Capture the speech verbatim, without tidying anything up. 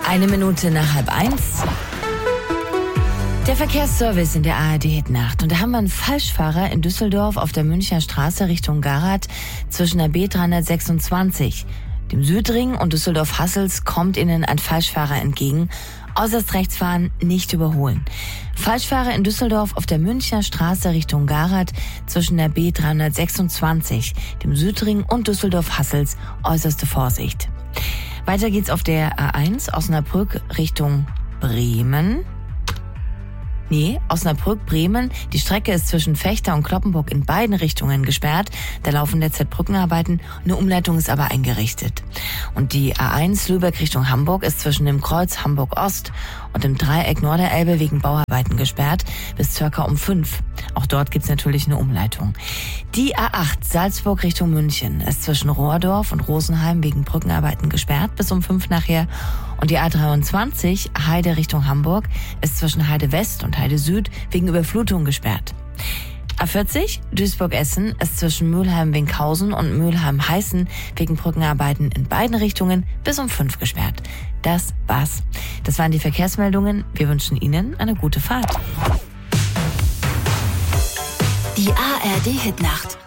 Eine Minute nach halb eins. Der Verkehrsservice in der A R D-Hitnacht. Und da haben wir einen Falschfahrer in Düsseldorf auf der Münchner Straße Richtung Garath zwischen der B dreihundertsechsundzwanzig. Dem Südring und Düsseldorf-Hassels kommt Ihnen ein Falschfahrer entgegen. Äußerst rechts fahren, nicht überholen. Falschfahrer in Düsseldorf auf der Münchner Straße Richtung Garath zwischen der B dreihundertsechsundzwanzig, dem Südring und Düsseldorf-Hassels. Äußerste Vorsicht. Weiter geht's auf der A eins Osnabrück Richtung Bremen. Nee, Osnabrück, Bremen. Die Strecke ist zwischen Vechta und Cloppenburg in beiden Richtungen gesperrt. Da laufen derzeit Brückenarbeiten. Eine Umleitung ist aber eingerichtet. Und die A eins Lübeck Richtung Hamburg ist zwischen dem Kreuz Hamburg Ost und dem Dreieck Norderelbe wegen Bauarbeiten gesperrt bis circa um fünf. Auch dort gibt's natürlich eine Umleitung. Die A acht Salzburg Richtung München ist zwischen Rohrdorf und Rosenheim wegen Brückenarbeiten gesperrt bis um fünf nachher. Und die A dreiundzwanzig Heide Richtung Hamburg ist zwischen Heide West und Heide Süd wegen Überflutung gesperrt. A vierzig Duisburg-Essen ist zwischen Mülheim-Winkhausen und Mülheim-Heißen wegen Brückenarbeiten in beiden Richtungen bis um fünf gesperrt. Das war's. Das waren die Verkehrsmeldungen. Wir wünschen Ihnen eine gute Fahrt. Die A R D-Hitnacht.